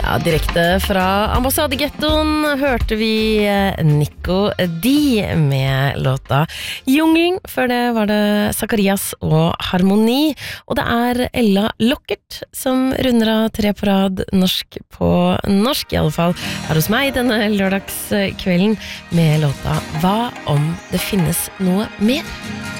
Ja, direkte fra ambassadegettoen hørte vi Nico D med låta Jungling. Før det var det Zacharias og Harmoni. Og det er Ella Lockert som runder av 3 på rad norsk på norsk, i alle fall her hos meg denne lørdagskvelden med låta Hva om det finnes noe mer?